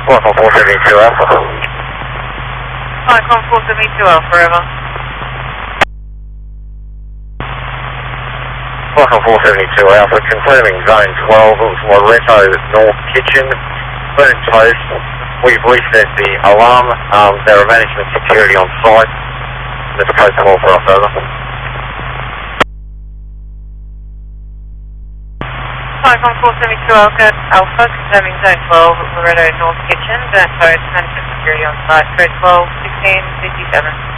Welcome 472 Alpha. Welcome 472 Alpha, over. Welcome 472 Alpha, confirming zone 12, Loretto North Kitchen, burn toast. We've reset the alarm. There are management security on site. There's a protocol for us, over. Welcome 472 Alpha, confirming zone 12, Loretto North Kitchen, burn toast, management security on site, code 12, 1657.